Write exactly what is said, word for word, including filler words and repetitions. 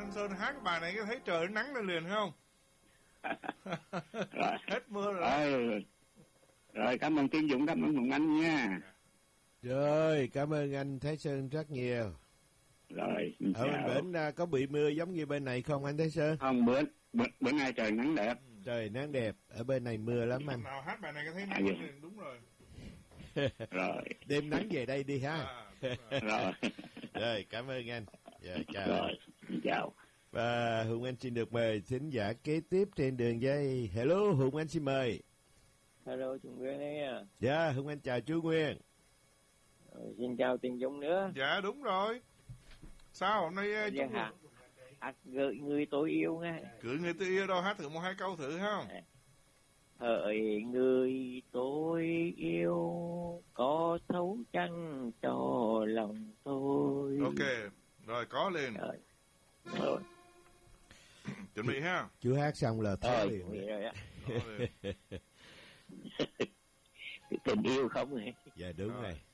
anh Sơn hát cái bài này có thấy trời nắng lên liền không? Rồi. Hết mưa rồi. Rồi. Rồi, cảm ơn Tiến Dũng, cảm ơn Hùng Anh nha. Rồi, cảm ơn anh Thái Sơn rất nhiều. Rồi, ở bên bển à, có bị mưa giống như bên này không anh Thái Sơn? Không, bữa bữa, bữa nay trời nắng đẹp. Trời nắng đẹp, ở bên này mưa lắm anh. Nào hát bài này có thấy nắng lên liền, đúng rồi. Rồi. Đêm nắng về đây đi ha. À, rồi. Rồi. Rồi, cảm ơn anh. Rồi, chào. Rồi, chào. Và Hùng Anh xin được mời thính giả kế tiếp trên đường dây. Hello, Hùng Anh xin mời. Hello, chú Nguyên đấy nha. Dạ, Hùng Anh chào chú Nguyên. Rồi, xin chào Tiến Dũng nữa. Dạ, đúng rồi. Sao hôm nay chú hả? Hát gửi người tôi yêu nghe. Gửi người tôi yêu đâu, hát thử một hai câu thử không? Hỡi người tôi yêu, có thấu chăng cho lòng tôi. Ok, rồi có liền. Rồi. Rồi. Chuẩn bị ha. Chú hát xong là thấu liền. Rồi, rồi á. Có liền. Tình yêu không hả? Dạ đúng rồi.